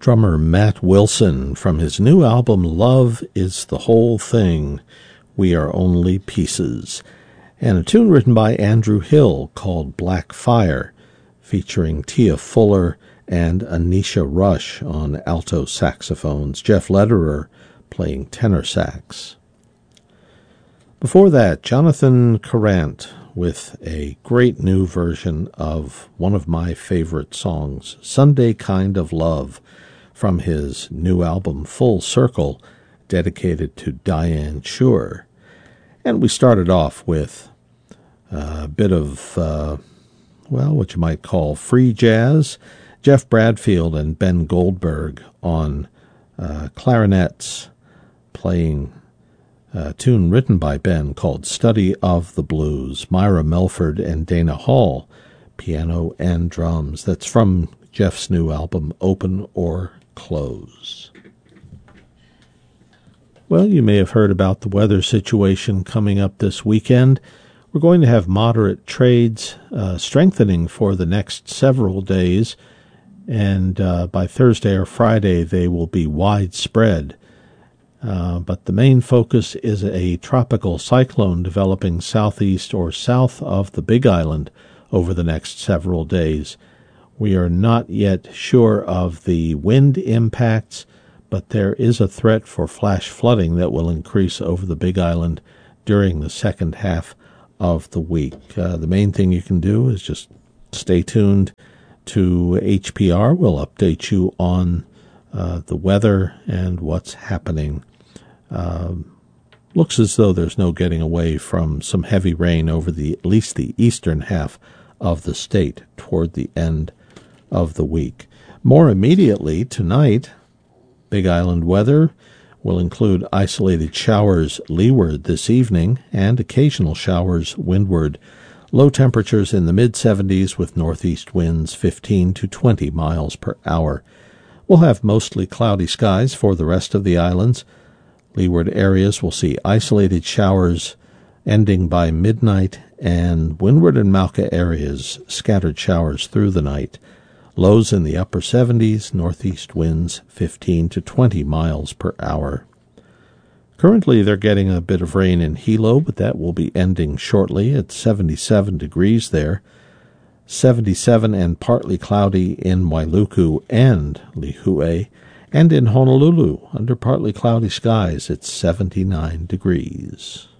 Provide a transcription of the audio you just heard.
Drummer Matt Wilson from his new album Love Is the Whole Thing, We Are Only Pieces, and a tune written by Andrew Hill called Black Fire, featuring Tia Fuller and Anisha Rush on alto saxophones, Jeff Lederer playing tenor sax. Before that, Jonathan Carant with a great new version of one of my favorite songs, Sunday Kind of Love, from his new album Full Circle, dedicated to Diane Shure. And we started off with a bit of, what you might call free jazz. Jeff Bradfield and Ben Goldberg on clarinets, playing a tune written by Ben called Study of the Blues. Myra Melford and Dana Hall, piano and drums. That's from Jeff's new album, Open or Close. Well, you may have heard about the weather situation coming up this weekend. We're going to have moderate trades strengthening for the next several days, and by Thursday or Friday they will be widespread. But the main focus is a tropical cyclone developing southeast or south of the Big Island over the next several days. We are not yet sure of the wind impacts, but there is a threat for flash flooding that will increase over the Big Island during the second half of the week. The main thing you can do is just stay tuned to HPR. We'll update you on the weather and what's happening. Looks as though there's no getting away from some heavy rain over at least the eastern half of the state toward the end of the week. More immediately, tonight, Big Island weather will include isolated showers leeward this evening and occasional showers windward. Low temperatures in the mid-70s with northeast winds 15 to 20 miles per hour. We'll have mostly cloudy skies for the rest of the islands. Leeward areas will see isolated showers ending by midnight, and windward and Malca areas scattered showers through the night. Lows in the upper 70s, northeast winds 15 to 20 miles per hour. Currently, they're getting a bit of rain in Hilo, but that will be ending shortly. It's 77 degrees there. 77 and partly cloudy in Wailuku and Lihue. And in Honolulu, under partly cloudy skies, it's 79 degrees.